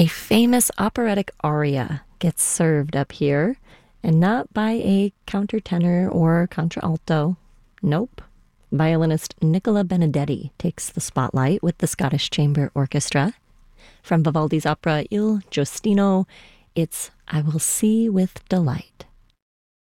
A famous operatic aria gets served up here, and not by a countertenor or contralto. Nope. Violinist Nicola Benedetti takes the spotlight with the Scottish Chamber Orchestra. From Vivaldi's opera Il Giustino, it's I Will See with Delight.